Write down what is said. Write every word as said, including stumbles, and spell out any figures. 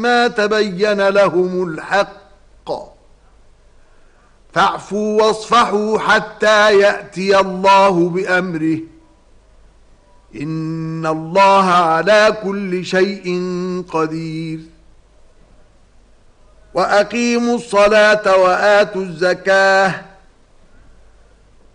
ما تبين لهم الحق فاعفوا واصفحوا حتى يأتي الله بأمره إن الله على كل شيء قدير وأقيموا الصلاة وآتوا الزكاة